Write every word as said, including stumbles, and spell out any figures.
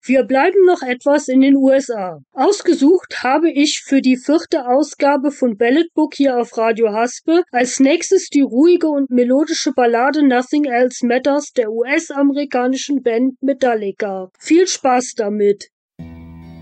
Wir bleiben noch etwas in den U S A. Ausgesucht habe ich für die vierte Ausgabe von Ballad Book hier auf Radio Haspe als nächstes die ruhige und melodische Ballade Nothing Else Matters der U S-amerikanischen Band Metallica. Viel Spaß damit!